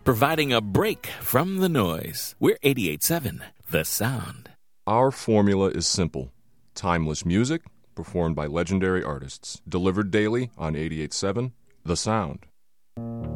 providing a break from the noise. We're 88.7 The Sound. Our formula is simple. Timeless music performed by legendary artists, delivered daily on 88.7 The Sound.